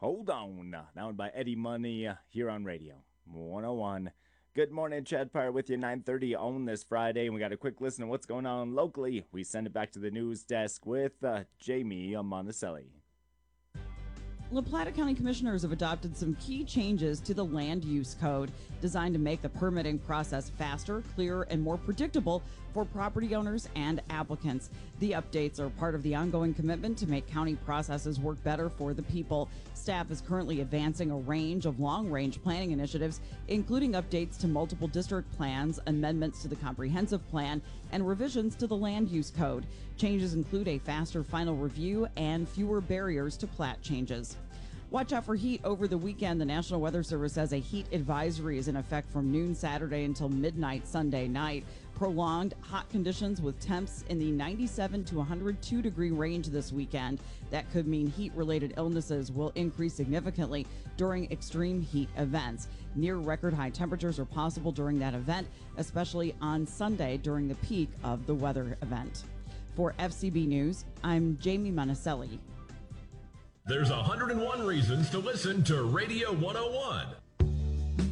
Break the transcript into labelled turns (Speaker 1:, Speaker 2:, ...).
Speaker 1: Hold On. That one by Eddie Money here on Radio 101. Good morning, Chad Pryor with you, 9:30 on this Friday. And we got a quick listen to what's going on locally. We send it back to the news desk with Jamie Monticelli.
Speaker 2: La Plata County Commissioners have adopted some key changes to the Land Use Code designed to make the permitting process faster, clearer, and more predictable for property owners and applicants. The updates are part of the ongoing commitment to make county processes work better for the people. Staff is currently advancing a range of long-range planning initiatives, including updates to multiple district plans, amendments to the comprehensive plan, and revisions to the Land Use Code. Changes include a faster final review and fewer barriers to plat changes. Watch out for heat over the weekend. The National Weather Service says a heat advisory is in effect from noon Saturday until midnight Sunday night. Prolonged hot conditions with temps in the 97 to 102 degree range this weekend. That could mean heat-related illnesses will increase significantly during extreme heat events. Near record high temperatures are possible during that event, especially on Sunday during the peak of the weather event. For FCB News, I'm Jamie Monticelli.
Speaker 3: There's 101 reasons to listen to Radio 101.